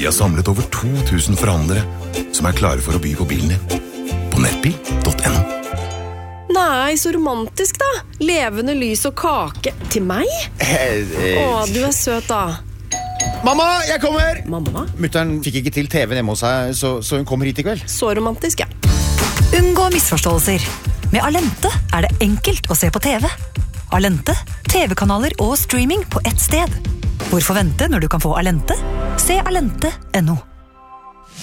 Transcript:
Vi har samlet over 2000 forhandlere som er klare for å by på bilen din. På nettbil.no. Nei, så romantisk da. Levende lys og kake. Til meg? Å, du er søt da. Mamma, jeg kommer! Mamma? Mutteren fikk ikke til TV hjemme hos seg, så hun kommer hit i kveld. Så romantisk, ja. Unngå misforståelser. Med Alente er det enkelt å se på TV. Alente, TV-kanaler og streaming på ett sted. Hvorfor vente når du kan få Alente? Se alente.no.